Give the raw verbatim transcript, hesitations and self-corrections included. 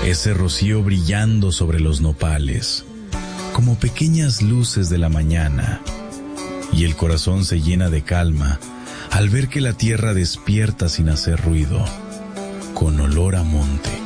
ese rocío brillando sobre los nopales, como pequeñas luces de la mañana, y el corazón se llena de calma al ver que la tierra despierta sin hacer ruido, con olor a monte.